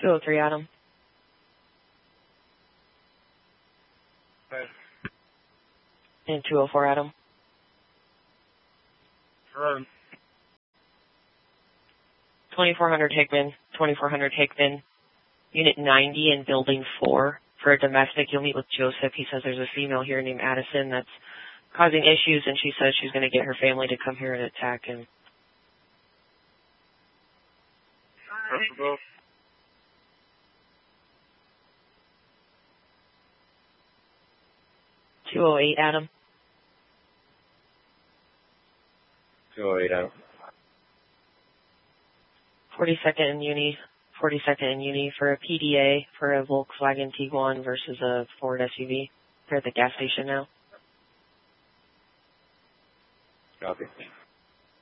203 Adam. Okay. And 204 Adam. Run. 2400 Hickman, Unit 90 in Building 4. For a domestic, you'll meet with Joseph. He says there's a female here named Addison that's causing issues, and she says she's going to get her family to come here and attack him. Possible. 208 Adam. 208 Adam. 42nd in Uni for a PDA for a Volkswagen Tiguan versus a Ford SUV. They're at the gas station now. Copy.